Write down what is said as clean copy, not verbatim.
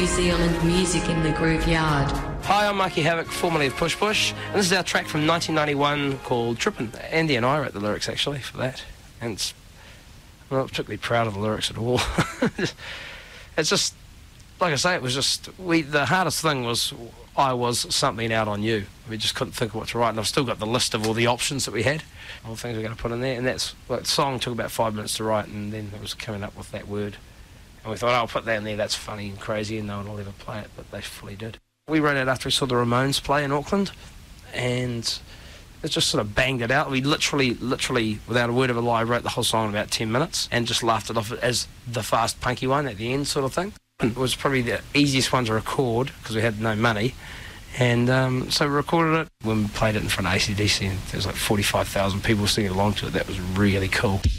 Zealand music in the Grooveyard. Hi, I'm Mikey Havoc, formerly of Push Push, and this is our track from 1991 called Trippin'. Andy and I wrote the lyrics actually for that, and I'm not particularly proud of the lyrics at all. It's just, like I say, it was just, the hardest thing was I was something out on you. We just couldn't think of what to write, and I've still got the list of all the options that we had, all the things we're going to put in there, and that's, like, the song took about 5 minutes to write, and then it was coming up with that word. And we thought, I'll put that in there, that's funny and crazy, and no one will ever play it, but they fully did. We wrote it after we saw the Ramones play in Auckland, and it just sort of banged it out. We literally, without a word of a lie, wrote the whole song in about 10 minutes and just laughed it off as the fast, punky one at the end sort of thing. It was probably the easiest one to record because we had no money, and so we recorded it. When we played it in front of AC/DC, and there was like 45,000 people singing along to it. That was really cool.